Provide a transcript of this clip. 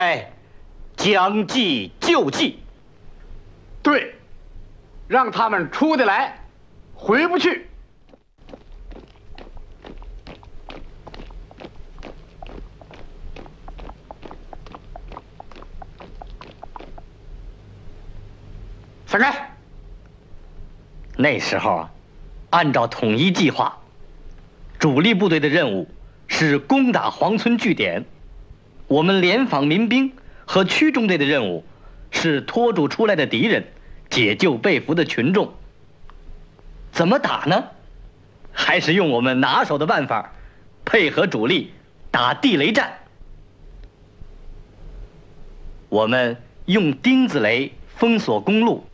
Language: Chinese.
哎，将计就计。 对，让他们出得来，回不去。散开。 那时候啊，按照统一计划，主力部队的任务是攻打黄村据点，我们联防民兵和区中队的任务是拖住出来的敌人，解救被俘的群众。怎么打呢？还是用我们拿手的办法，配合主力打地雷战。我们用钉子雷封锁公路，